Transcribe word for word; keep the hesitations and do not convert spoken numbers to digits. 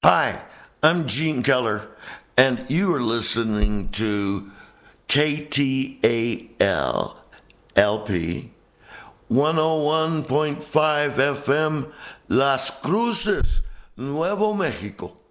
Hi, I'm Gene Keller, and you are listening to K T A L L P one oh one point five F M, Las Cruces, Nuevo Mexico.